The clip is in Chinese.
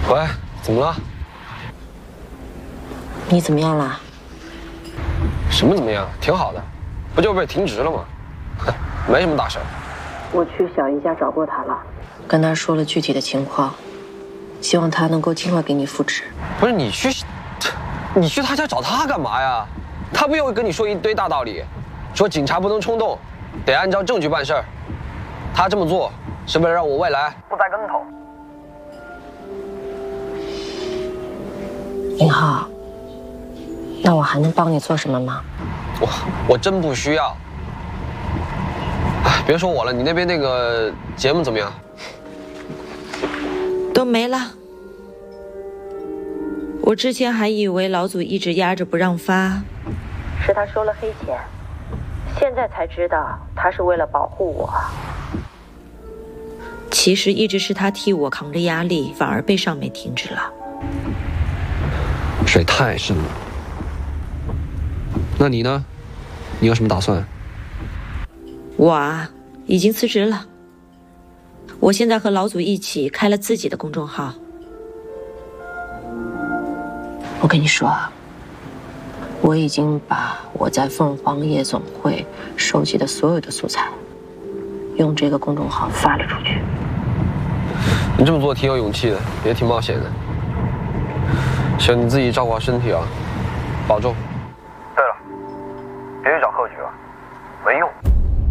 喂，怎么了？ 你怎么样了？ 什么怎么样？挺好的，不就被停职了吗？没什么大事。 我去小姨家找过他了，跟他说了具体的情况，希望他能够尽快给你复职。 不是你去他家找他干嘛呀？他不又会跟你说一堆大道理，说警察不能冲动，得按照证据办事儿。他这么做是为了让我未来不栽跟头。 林浩，那我还能帮你做什么吗？ 我真不需要。哎，别说我了，你那边那个节目怎么样？ 都没了。我之前还以为老祖一直压着不让发， 是他收了黑钱，现在才知道他是为了保护我。 其实一直是他替我扛着压力，反而被上面停止了。 水太深了。那你呢？你有什么打算？ 我啊，已经辞职了。我现在和老祖一起开了自己的公众号。 我跟你说啊，我已经把我在凤凰夜总会收集的所有的素材，用这个公众号发了出去。 你这么做挺有勇气的，也挺冒险的。行，你自己照顾好身体啊，保重。